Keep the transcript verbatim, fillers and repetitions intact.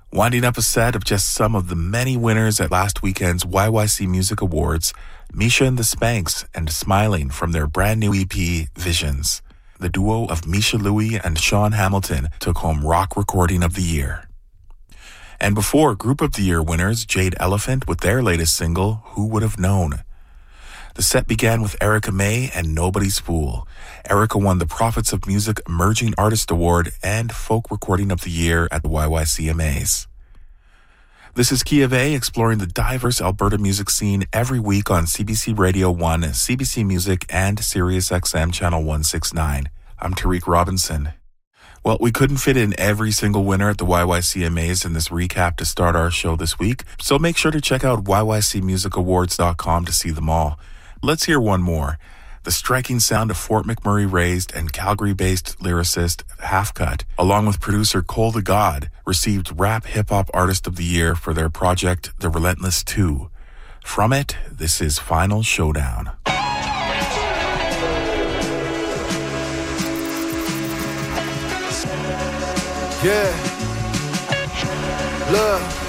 Winding up a set of just some of the many winners at last weekend's Y Y C Music Awards, Misha and the Spanks and Smiling from their brand new E P, Visions. The duo of Misha Louie and Sean Hamilton took home Rock Recording of the Year. And before, Group of the Year winners Jade Elephant with their latest single, Who Would Have Known? The set began with Erica May and Nobody's Fool. Erica won the Prophets of Music Emerging Artist Award and Folk Recording of the Year at the Y Y C M As. This is Key of A, exploring the diverse Alberta music scene every week on C B C Radio one, C B C Music, and Sirius X M Channel one sixty-nine. I'm Tariq Robinson. Well, we couldn't fit in every single winner at the Y Y C M As in this recap to start our show this week, so make sure to check out y y c music awards dot com to see them all. Let's hear one more. The striking sound of Fort McMurray raised and Calgary-based lyricist Half Cut, along with producer Cole the God, received Rap Hip Hop Artist of the Year for their project The Relentless two. From it, this is Final Showdown. Yeah. Look.